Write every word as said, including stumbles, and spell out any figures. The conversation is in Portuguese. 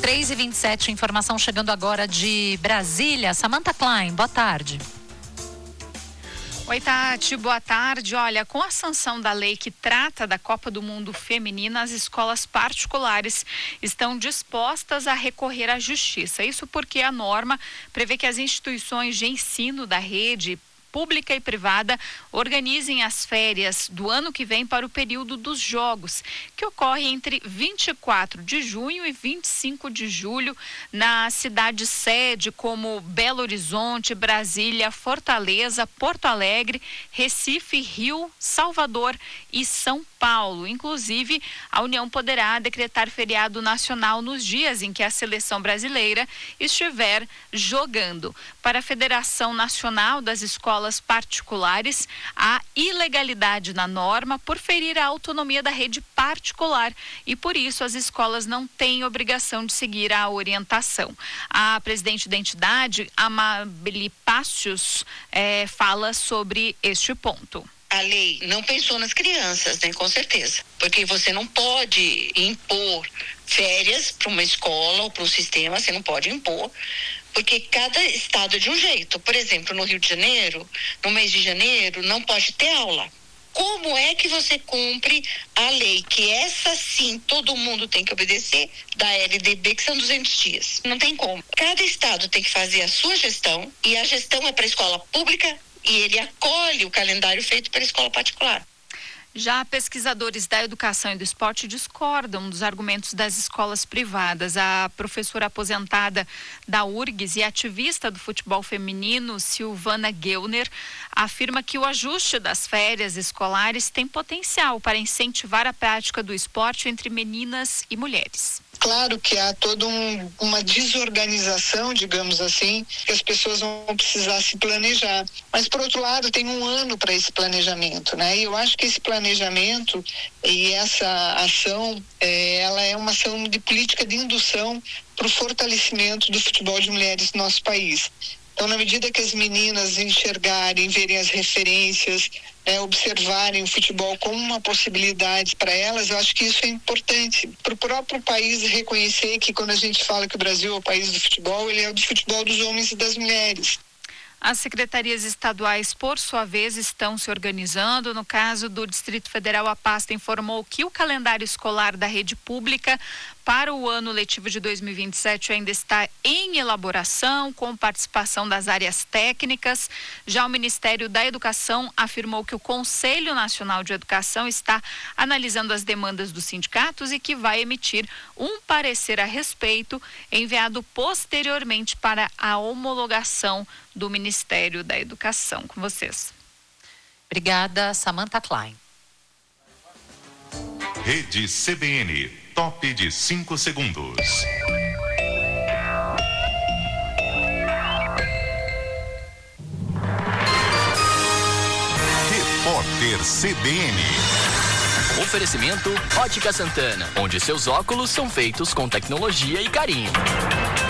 três e vinte e sete, informação chegando agora de Brasília. Samantha Klein, boa tarde. Oi, Tati, boa tarde. Olha, com a sanção da lei que trata da Copa do Mundo Feminina, as escolas particulares estão dispostas a recorrer à justiça. Isso porque a norma prevê que as instituições de ensino da rede pública e privada organizem as férias do ano que vem para o período dos Jogos, que ocorre entre vinte e quatro de junho e vinte e cinco de julho na cidade sede como Belo Horizonte, Brasília, Fortaleza, Porto Alegre, Recife, Rio, Salvador e São Paulo. Inclusive, a União poderá decretar feriado nacional nos dias em que a seleção brasileira estiver jogando. Para a Federação Nacional das Escolas Particulares, há ilegalidade na norma por ferir a autonomia da rede particular e, por isso, as escolas não têm obrigação de seguir a orientação. A presidente da entidade, Amabile Pácios, eh, fala sobre este ponto. A lei não pensou nas crianças, né? Com certeza. Porque você não pode impor férias para uma escola ou para um sistema, você não pode impor, porque cada estado é de um jeito. Por exemplo, no Rio de Janeiro, no mês de janeiro, não pode ter aula. Como é que você cumpre a lei, que essa sim todo mundo tem que obedecer, da L D B, que são duzentos dias? Não tem como. Cada estado tem que fazer a sua gestão, e a gestão é para a escola pública, e ele acolhe o calendário feito pela escola particular. Já pesquisadores da educação e do esporte discordam dos argumentos das escolas privadas. A professora aposentada da U R G S e ativista do futebol feminino, Silvana Geuner, afirma que o ajuste das férias escolares tem potencial para incentivar a prática do esporte entre meninas e mulheres. Claro que há toda um, uma desorganização, digamos assim, que as pessoas vão precisar se planejar. Mas, por outro lado, tem um ano para esse planejamento, né? E eu acho que esse planejamento e essa ação, é, ela é uma ação de política de indução para o fortalecimento do futebol de mulheres no nosso país. Então, na medida que as meninas enxergarem, verem as referências, é, observarem o futebol como uma possibilidade para elas, eu acho que isso é importante para o próprio país reconhecer que quando a gente fala que o Brasil é o país do futebol, ele é o do futebol dos homens e das mulheres. As secretarias estaduais, por sua vez, estão se organizando. No caso do Distrito Federal, a pasta informou que o calendário escolar da rede pública para o ano letivo de dois mil e vinte e sete ainda está em elaboração, com participação das áreas técnicas. Já o Ministério da Educação afirmou que o Conselho Nacional de Educação está analisando as demandas dos sindicatos e que vai emitir um parecer a respeito, enviado posteriormente para a homologação do Ministério da Educação. Com vocês. Obrigada, Samantha Klein. Rede C B N, top de cinco segundos. Repórter C B N. Oferecimento Ótica Santana, onde seus óculos são feitos com tecnologia e carinho.